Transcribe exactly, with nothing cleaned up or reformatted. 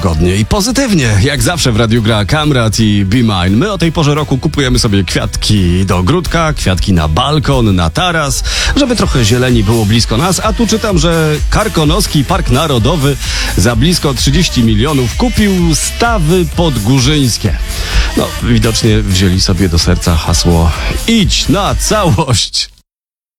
łagodnie i pozytywnie. Jak zawsze w radiu gra Kamrat i Be Mine. My o tej porze roku kupujemy sobie kwiatki do ogródka, kwiatki na balkon, na taras, żeby trochę zieleni było blisko nas. A tu czytam, że Karkonoski Park Narodowy za blisko trzydzieści milionów kupił Stawy Podgórzyńskie. No, widocznie wzięli sobie do serca hasło idź na całość.